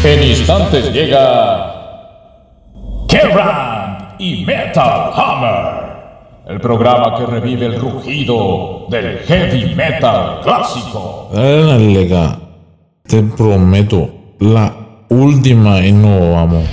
En instantes llega Kerrang y Metal Hammer, el programa que revive el rugido del heavy metal clásico. Dale, Lega, te prometo, la última y no vamos.